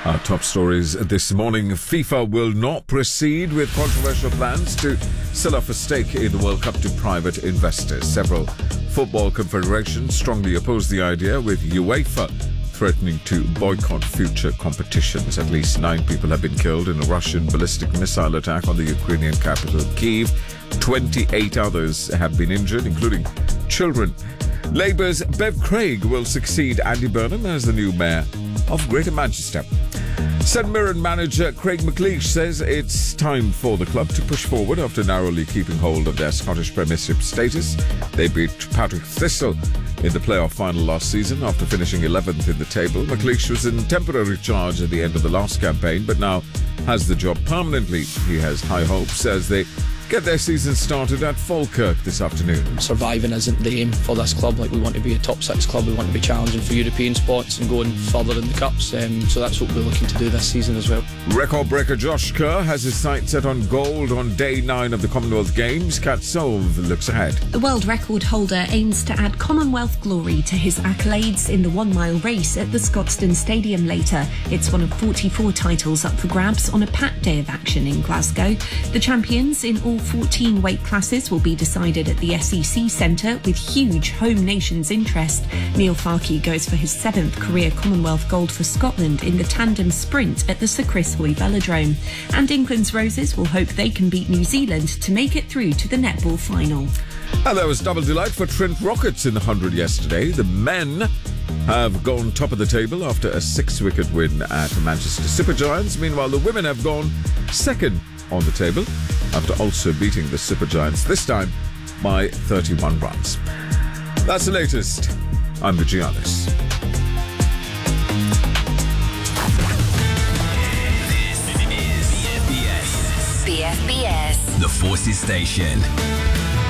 Our top stories this morning. FIFA will not proceed with controversial plans to sell off a stake in the World Cup to private investors. Several football confederations strongly oppose the idea, with UEFA threatening to boycott future competitions. At least 9 people have been killed in a Russian ballistic missile attack on the Ukrainian capital, Kyiv. 28 others have been injured, including children. Labour's Bev Craig will succeed Andy Burnham as the new mayor of Greater Manchester. St Mirren manager Craig McLeish says it's time for the club to push forward after narrowly keeping hold of their Scottish Premiership status. They beat Partick Thistle in the playoff final last season after finishing 11th in the table. McLeish was in temporary charge at the end of the last campaign, but now has the job permanently. He has high hopes as they get their season started at Falkirk this afternoon. Surviving isn't the aim for this club. We want to be a top 6 club. We want to be challenging for European spots and going further in the cups. So that's what we're looking to do this season as well. Record breaker Josh Kerr has his sights set on gold on day 9 of the Commonwealth Games. Kat Sove looks ahead. The world record holder aims to add Commonwealth glory to his accolades in the 1 mile race at the Scotstoun Stadium later. It's one of 44 titles up for grabs on a packed day of action in Glasgow. The champions in all 14 weight classes will be decided at the SEC Centre with huge home nations interest. Neil Farkey goes for his 7th career Commonwealth gold for Scotland in the tandem sprint at the Sir Chris Hoy Velodrome. And England's Roses will hope they can beat New Zealand to make it through to the netball final. And there was double delight for Trent Rockets in the 100 yesterday. The men have gone top of the table after a 6-wicket win at Manchester Super Giants. Meanwhile, the women have gone second on the table after also beating the Super Giants, this time by 31 runs. That's the latest. I'm Vigianis. This is BFBS. The Forces Station.